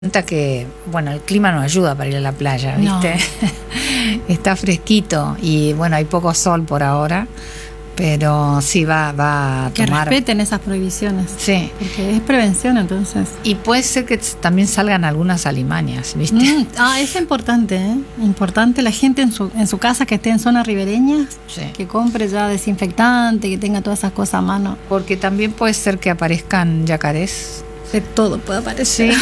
cuenta que, bueno, el clima no ayuda para ir a la playa, ¿viste? No. Está fresquito y, bueno, hay poco sol por ahora, pero sí va a que tomar... Que respeten esas prohibiciones. Sí. Porque es prevención, entonces. Y puede ser que también salgan algunas alimañas, ¿viste? Es importante, ¿eh? Importante la gente en su casa que esté en zonas ribereñas, sí, que compre ya desinfectante, que tenga todas esas cosas a mano. Porque también puede ser que aparezcan yacarés. De todo puede aparecer.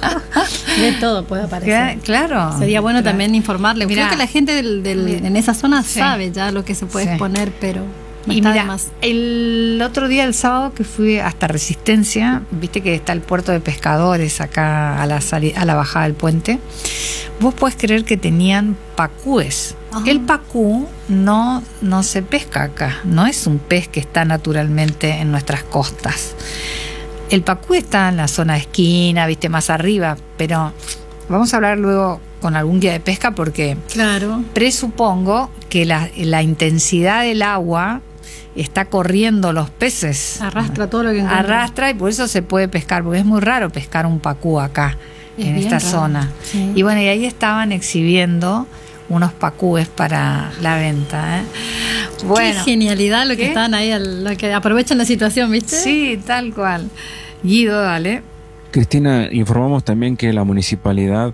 Sí. De todo puede aparecer. Claro. Sería bueno también informarle. Mirá, creo que la gente en esa zona sabe ya lo que se puede exponer, pero no está de más. El otro día, el sábado, que fui hasta Resistencia, viste que está el puerto de pescadores acá a la bajada del puente. Vos podés creer que tenían pacúes. El pacú no se pesca acá. No es un pez que está naturalmente en nuestras costas. El pacú está en la zona de esquina, viste, más arriba, pero vamos a hablar luego con algún guía de pesca porque presupongo que la intensidad del agua está corriendo los peces. Arrastra todo lo que encuentra. Arrastra y por eso se puede pescar, porque es muy raro pescar un pacú acá, en esta zona. Sí. Y bueno, y ahí estaban exhibiendo unos pacúes para la venta, ¿eh? Bueno, qué genialidad lo que están ahí, lo que aprovechan la situación, ¿viste? Sí, tal cual. Guido, dale. Cristina, informamos también que la municipalidad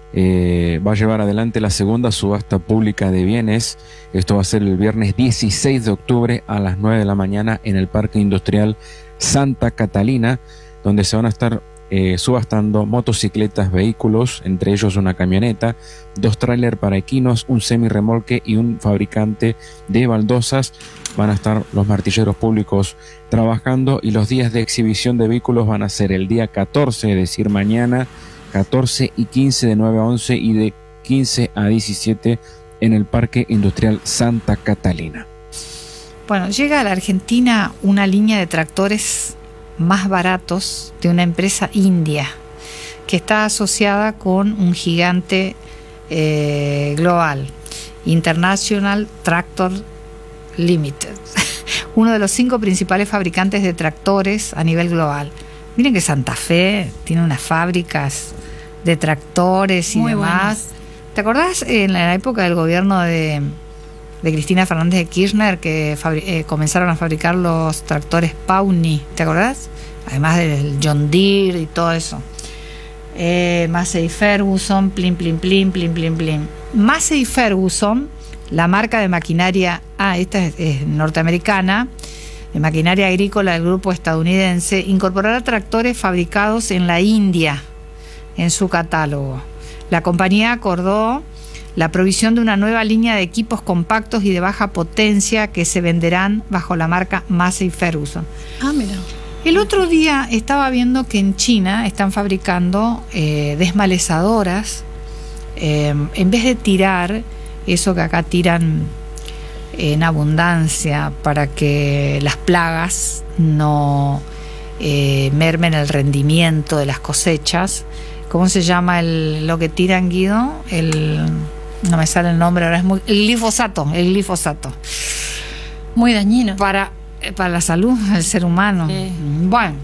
va a llevar adelante la segunda subasta pública de bienes. Esto va a ser el viernes 16 de octubre a las 9 de la mañana en el Parque Industrial Santa Catalina, donde se van a estar subastando motocicletas, vehículos, entre ellos una camioneta, 2 tráiler para equinos, un semirremolque y un fabricante de baldosas. Van a estar los martilleros públicos trabajando y los días de exhibición de vehículos van a ser el día 14, es decir, mañana, 14 y 15 de 9 a 11 y de 15 a 17 en el Parque Industrial Santa Catalina. Bueno, llega a la Argentina una línea de tractores más baratos de una empresa india que está asociada con un gigante global, International Tractor Limited, uno de los 5 principales fabricantes de tractores a nivel global. Miren que Santa Fe tiene unas fábricas de tractores y muy demás. Buenas. ¿Te acordás en la época del gobierno de Cristina Fernández de Kirchner que comenzaron a fabricar los tractores Pawnee? ¿Te acordás? Además del John Deere y todo eso. Massey Ferguson, plin, plin, plin, plin, plin, plin. Massey Ferguson, la marca de maquinaria, esta es norteamericana, de maquinaria agrícola del grupo estadounidense, incorporará tractores fabricados en la India en su catálogo. La compañía acordó la provisión de una nueva línea de equipos compactos y de baja potencia que se venderán bajo la marca Massey Ferguson. Mira. El otro día estaba viendo que en China están fabricando desmalezadoras. En vez de tirar eso que acá tiran en abundancia para que las plagas no mermen el rendimiento de las cosechas. ¿Cómo se llama lo que tiran, Guido? No me sale el nombre ahora, el glifosato. Muy dañino. Para la salud del ser humano. Sí. Bueno.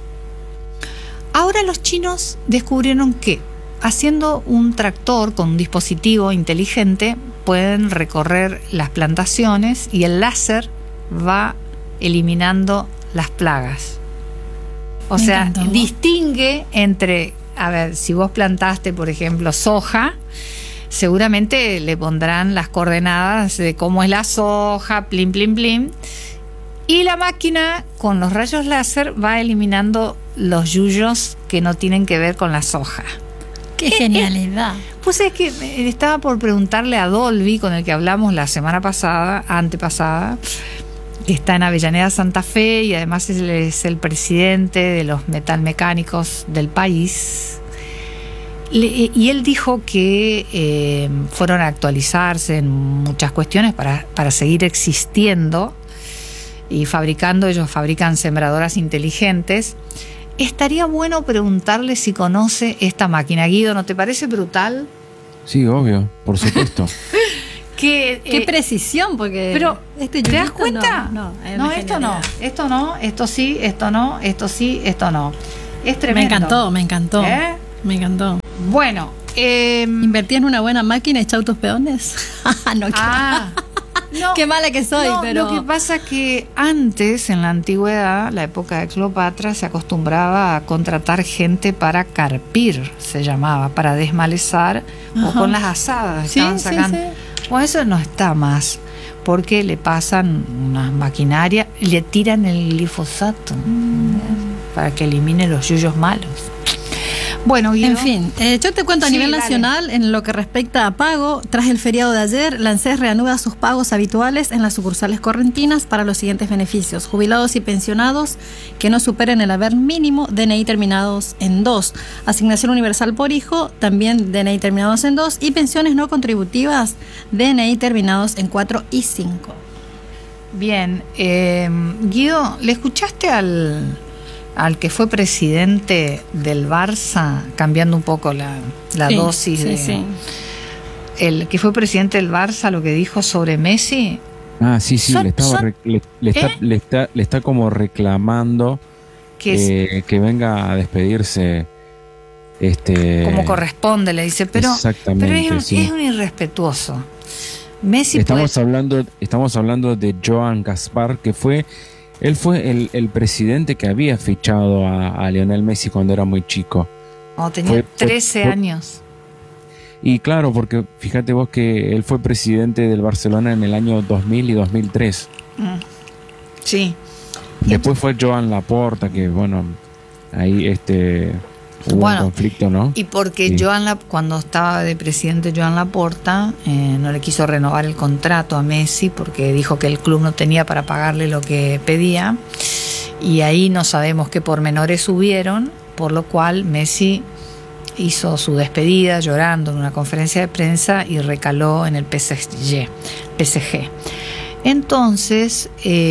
Ahora los chinos descubrieron que haciendo un tractor con un dispositivo inteligente pueden recorrer las plantaciones y el láser va eliminando las plagas. O sea, distingue entre... A ver, si vos plantaste, por ejemplo, soja, seguramente le pondrán las coordenadas de cómo es la soja, plin, plin, plin. Y la máquina, con los rayos láser, va eliminando los yuyos que no tienen que ver con la soja. ¡Qué genialidad! Pues es que estaba por preguntarle a Dolby, con el que hablamos la semana antepasada, que está en Avellaneda, Santa Fe, y además es el presidente de los metalmecánicos del país. Y él dijo que fueron a actualizarse en muchas cuestiones para seguir existiendo y fabricando. Ellos fabrican sembradoras inteligentes. Estaría bueno preguntarle si conoce esta máquina. Guido, ¿no te parece brutal? Sí, obvio, por supuesto. Qué precisión, porque... Pero, ¿te das cuenta? No, esto no, esto sí, esto no, esto sí, esto no. Es tremendo. Me encantó. Me encantó. Bueno, ¿invertí en una buena máquina y chau tus peones? No, no, qué mala que soy, no, pero... Lo que pasa que antes, en la antigüedad, la época de Cleopatra, se acostumbraba a contratar gente para carpir, se llamaba, para desmalezar. Ajá. O con las asadas. Sí, estaban sacando. Sí. Bueno, eso no está más, porque le pasan una maquinaria y le tiran el glifosato para que elimine los yuyos malos. Bueno, Guido. En fin, yo te cuento a nivel nacional, en lo que respecta a pago, tras el feriado de ayer, la ANSES reanuda sus pagos habituales en las sucursales correntinas para los siguientes beneficios: jubilados y pensionados que no superen el haber mínimo, DNI terminados en 2, asignación universal por hijo, también DNI terminados en 2, y pensiones no contributivas, DNI terminados en 4 y 5. Bien, Guido, ¿le escuchaste al que fue presidente del Barça, cambiando un poco la dosis de... El que fue presidente del Barça, lo que dijo sobre Messi? Sí, le está como reclamando que venga a despedirse como corresponde, le dice, pero es un irrespetuoso. Messi estamos hablando de Joan Gaspar, que él fue el presidente que había fichado a Lionel Messi cuando era muy chico. Tenía 13 años. Y claro, porque fíjate vos que él fue presidente del Barcelona en el año 2000 y 2003. Sí. Después fue Joan Laporta, que bueno, ahí hubo un conflicto, ¿no? Y porque sí. Cuando estaba de presidente Joan Laporta, no le quiso renovar el contrato a Messi porque dijo que el club no tenía para pagarle lo que pedía, y ahí no sabemos qué pormenores hubieron, por lo cual Messi hizo su despedida llorando en una conferencia de prensa y recaló en el PSG. Entonces,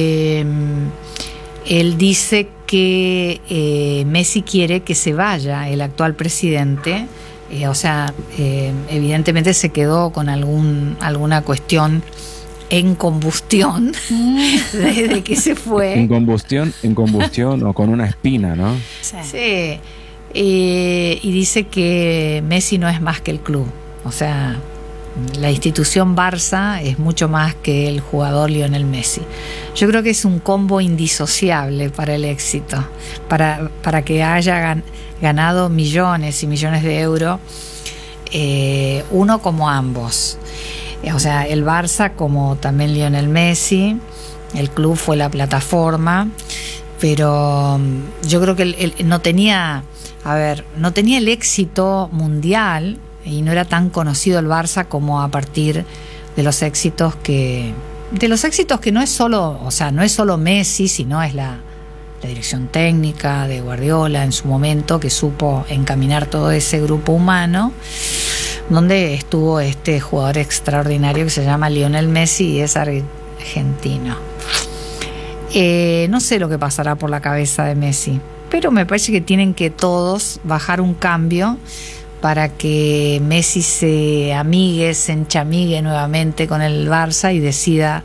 él dice que Messi quiere que se vaya el actual presidente, evidentemente se quedó con alguna cuestión en combustión desde que se fue. En combustión o con una espina, ¿no? Sí. Y dice que Messi no es más que el club, o sea, la institución Barça es mucho más que el jugador Lionel Messi. Yo creo que es un combo indisociable para el éxito, para que haya ganado millones y millones de euros, uno como ambos, o sea, el Barça como también Lionel Messi. El club fue la plataforma, pero yo creo que él no tenía el éxito mundial y no era tan conocido el Barça como a partir de los éxitos que no es solo Messi, sino es la dirección técnica de Guardiola en su momento, que supo encaminar todo ese grupo humano, donde estuvo este jugador extraordinario que se llama Lionel Messi y es argentino. No sé lo que pasará por la cabeza de Messi, pero me parece que tienen que todos bajar un cambio para que Messi se enchamigue nuevamente con el Barça y decida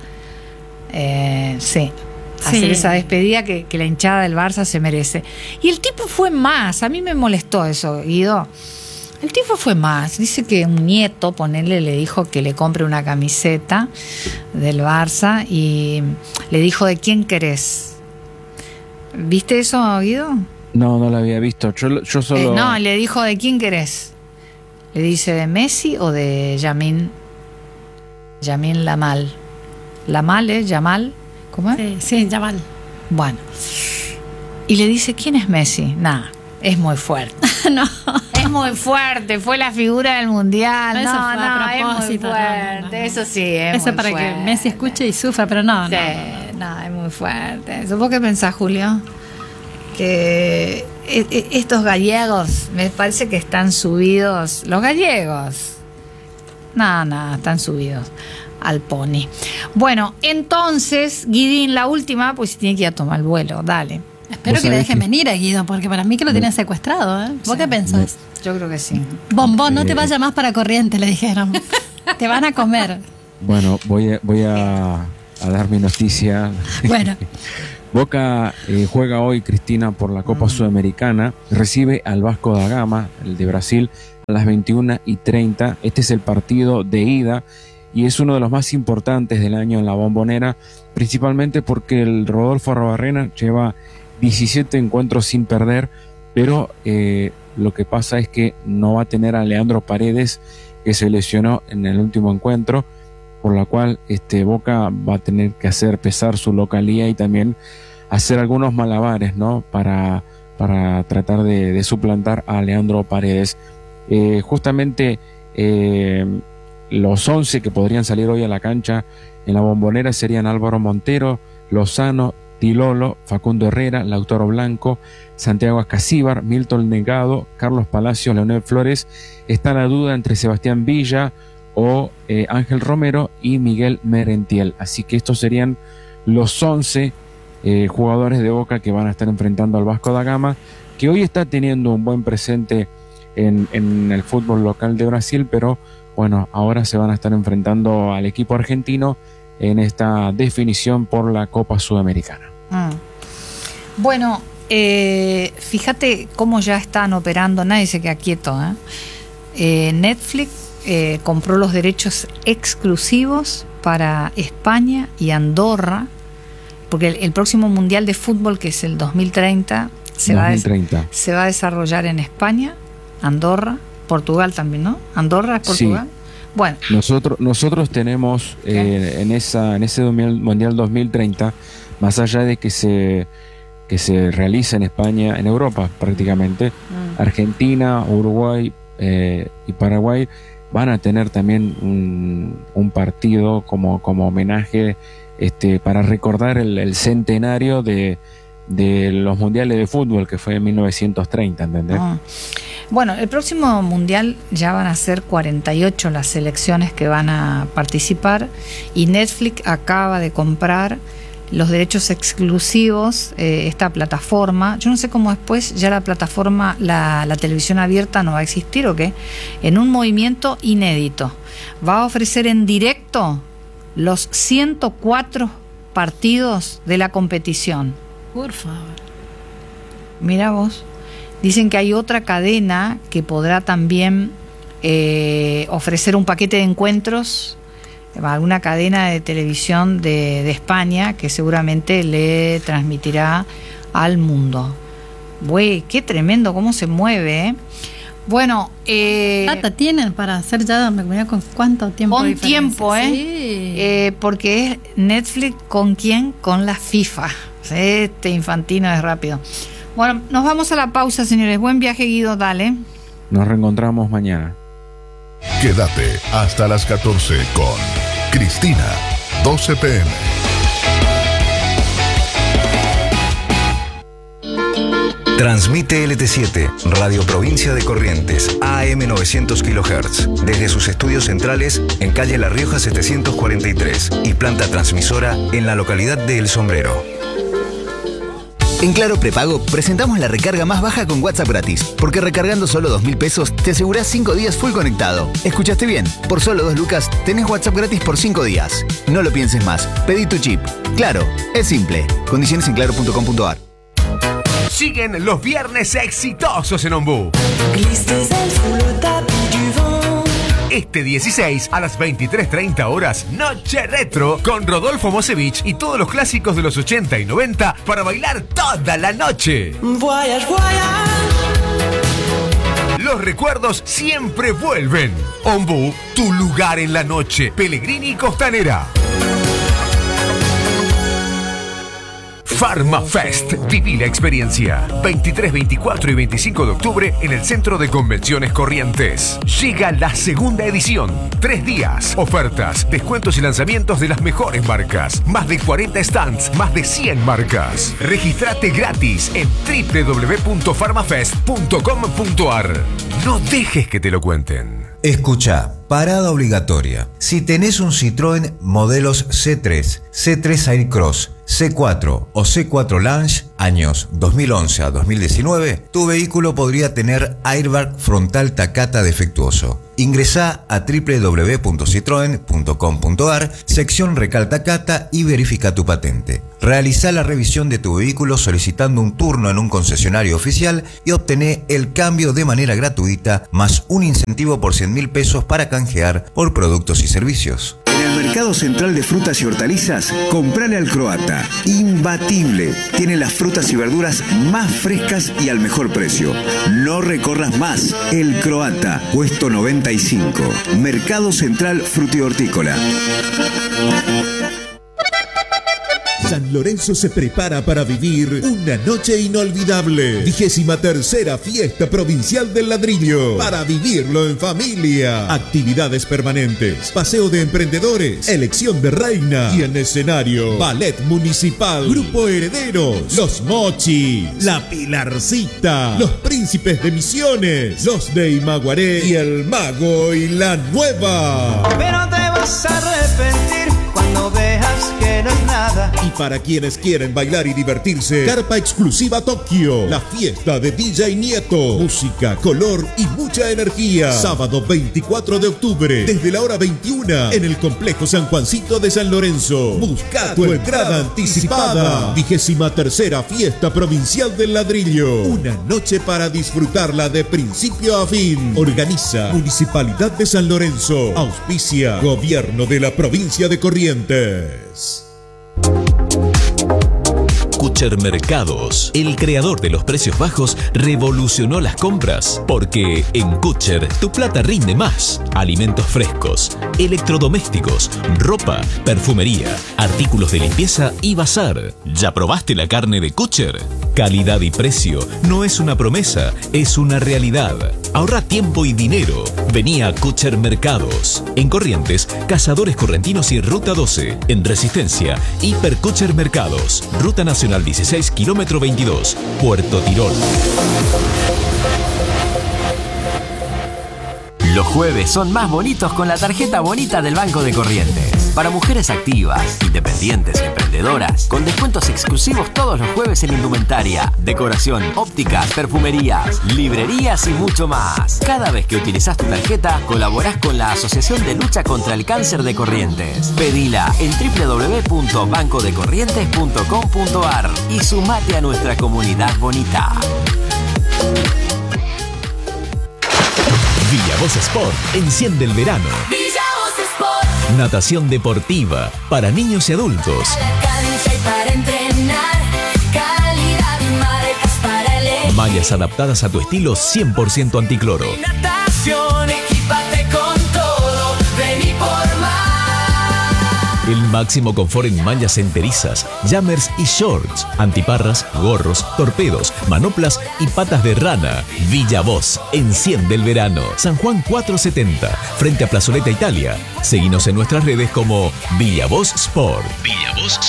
hacer esa despedida que la hinchada del Barça se merece. Y el tipo fue más, a mí me molestó eso, Guido. El tipo fue más, dice que un nieto, le dijo que le compre una camiseta del Barça y le dijo: ¿de quién querés? ¿Viste eso, Guido? No la había visto. Yo solo... no, le dijo: ¿de quién querés? Le dice: ¿de Messi o de Yamin Lamal? ¿Lamal es? ¿Yamal? ¿Cómo es? Sí, Yamal. Bueno. Y le dice: ¿quién es Messi? Nada, es muy fuerte. No. Es muy fuerte, fue la figura del mundial. Eso No, es muy fuerte. No. Eso sí, es eso muy para fuerte. Que Messi escuche y sufra, pero no. Sí, no, es muy fuerte. ¿Vos qué pensás, Julio? Que estos gallegos me parece que están subidos. Los gallegos están subidos al pony. Bueno, entonces, Guidín, la última, pues tiene que ir a tomar el vuelo. Dale. Espero que le dejen venir a Guido, porque para mí que lo tienen secuestrado, ¿eh? ¿Vos qué pensás? Yo creo que sí. Bombón, no te vayas más para Corrientes, le dijeron. Te van a comer. Bueno, voy a dar mi noticia. Bueno. Boca juega hoy, Cristina, por la Copa Sudamericana, recibe al Vasco da Gama, el de Brasil, a las 21:30. Este es el partido de ida y es uno de los más importantes del año en la Bombonera, principalmente porque el Rodolfo Arruabarrena lleva 17 encuentros sin perder, pero lo que pasa es que no va a tener a Leandro Paredes, que se lesionó en el último encuentro, por la cual Boca va a tener que hacer pesar su localía y también hacer algunos malabares, ¿no? para tratar de suplantar a Leandro Paredes. Justamente los 11 que podrían salir hoy a la cancha en la Bombonera serían Álvaro Montero, Lozano, Tilolo, Facundo Herrera, Lautaro Blanco, Santiago Ascasíbar, Milton Negado, Carlos Palacios, Leonel Flores. Está la duda entre Sebastián Villa o Ángel Romero y Miguel Merentiel. Así que estos serían los 11 jugadores de Boca que van a estar enfrentando al Vasco da Gama, que hoy está teniendo un buen presente en el fútbol local de Brasil, pero bueno, ahora se van a estar enfrentando al equipo argentino en esta definición por la Copa Sudamericana. Bueno, fíjate cómo ya están operando, nadie se queda quieto. Netflix compró los derechos exclusivos para España y Andorra, porque el próximo Mundial de Fútbol, que es el 2030, se va a desarrollar en España, Andorra, Portugal también, ¿no? Andorra, Portugal. Sí. Bueno, nosotros tenemos en ese Mundial 2030, más allá de que se realiza en España, en Europa prácticamente, Argentina, Uruguay y Paraguay van a tener también un partido como homenaje para recordar el centenario de los mundiales de fútbol, que fue en 1930, ¿entendés? Bueno, el próximo mundial ya van a ser 48 las selecciones que van a participar, y Netflix acaba de comprar los derechos exclusivos, esta plataforma. Yo no sé cómo después ya la plataforma, la televisión abierta no va a existir o qué, en un movimiento inédito. Va a ofrecer en directo los 104 partidos de la competición. Por favor. Mira vos. Dicen que hay otra cadena que podrá también ofrecer un paquete de encuentros, alguna cadena de televisión de España, que seguramente le transmitirá al mundo. Güey, qué tremendo cómo se mueve, ¿eh? Bueno, plata tienen para hacer ya, me acuerdo con cuánto tiempo. Con tiempo, sí. Porque es Netflix, ¿con quién? Con la FIFA. Infantino es rápido. Bueno, nos vamos a la pausa, señores. Buen viaje, Guido, dale. Nos reencontramos mañana. Quédate hasta las 14 con Cristina, 12 p.m. Transmite LT7, Radio Provincia de Corrientes, AM 900 kHz, desde sus estudios centrales en calle La Rioja 743 y planta transmisora en la localidad de El Sombrero. En Claro Prepago presentamos la recarga más baja con WhatsApp gratis, porque recargando solo 2.000 pesos te asegurás 5 días full conectado. ¿Escuchaste bien? Por solo 2 lucas tenés WhatsApp gratis por 5 días. No lo pienses más, pedí tu chip. Claro, es simple. Condiciones en claro.com.ar. Siguen los viernes exitosos en Ombú. Este 16 a las 23:30 horas, Noche Retro con Rodolfo Mosevich y todos los clásicos de los 80 y 90 para bailar toda la noche. Voyage, voyage. Los recuerdos siempre vuelven. Ombú, tu lugar en la noche. Pellegrini Costanera. PharmaFest. Viví la experiencia. 23, 24 y 25 de octubre en el Centro de Convenciones Corrientes. Llega la segunda edición. 3 días. Ofertas, descuentos y lanzamientos de las mejores marcas. Más de 40 stands, más de 100 marcas. Regístrate gratis en www.pharmafest.com.ar. No dejes que te lo cuenten. Escucha, parada obligatoria. Si tenés un Citroën modelos C3, C3 Aircross, C4 o C4 Lounge, años 2011 a 2019, tu vehículo podría tener airbag frontal Takata defectuoso. Ingresá a www.citroen.com.ar, sección Recalta Cata y verifica tu patente. Realizá la revisión de tu vehículo solicitando un turno en un concesionario oficial y obtené el cambio de manera gratuita, más un incentivo por 100.000 pesos para canjear por productos y servicios. En el Mercado Central de Frutas y Hortalizas, comprale al Croata. Imbatible. Tiene las frutas y verduras más frescas y al mejor precio. No recorras más. El Croata, puesto 95. Mercado Central Frutihortícola. San Lorenzo se prepara para vivir una noche inolvidable. 23ª Fiesta Provincial del Ladrillo. Para vivirlo en familia. Actividades permanentes. Paseo de emprendedores. Elección de reina. Y en escenario, Ballet Municipal. Grupo Herederos. Los Mochis. La Pilarcita. Los Príncipes de Misiones. Los de Imaguaré. Y el Mago y la Nueva. Pero te vas a arrepentir cuando veas que no es nada. Y para quienes quieren bailar y divertirse, Carpa Exclusiva Tokio, la fiesta de DJ Nieto. Música, color y mucha energía. Sábado 24 de octubre, desde la hora 21, en el Complejo San Juancito de San Lorenzo. Busca tu entrada anticipada. 23ª Fiesta Provincial del Ladrillo. Una noche para disfrutarla de principio a fin. Organiza Municipalidad de San Lorenzo. Auspicia Gobierno de la Provincia de Corrientes. Kutcher Mercados, el creador de los precios bajos, revolucionó las compras, porque en Kutcher tu plata rinde más. Alimentos frescos, electrodomésticos, ropa, perfumería, artículos de limpieza y bazar. ¿Ya probaste la carne de Kutcher? Calidad y precio no es una promesa, es una realidad. Ahorra tiempo y dinero. Vení a Kutcher Mercados. En Corrientes, Cazadores Correntinos y Ruta 12. En Resistencia, Hiper Kutcher Mercados. Ruta Nacional 16, kilómetro 22, Puerto Tirol. Los jueves son más bonitos con la tarjeta bonita del Banco de Corrientes. Para mujeres activas, independientes y emprendedoras, con descuentos exclusivos todos los jueves en indumentaria, decoración, ópticas, perfumerías, librerías y mucho más. Cada vez que utilizas tu tarjeta, colaborás con la Asociación de Lucha contra el Cáncer de Corrientes. Pedila en www.bancodecorrientes.com.ar y sumate a nuestra comunidad bonita. Villa Voz Sport enciende el verano. Villa Voz Sport. Natación deportiva para niños y adultos. A la cancha y para entrenar. Calidad y marcas para elegir. Mallas adaptadas a tu estilo 100% anticloro. Natación, equípate con todo. Vení por más. El máximo confort en mallas enterizas, jammers y shorts, antiparras, gorros, torpedos, manoplas y patas de rana. Villa Voz enciende el verano. San Juan 470, frente a Plazoleta Italia. Seguinos en nuestras redes como Villa Voz Sport. Villa Voz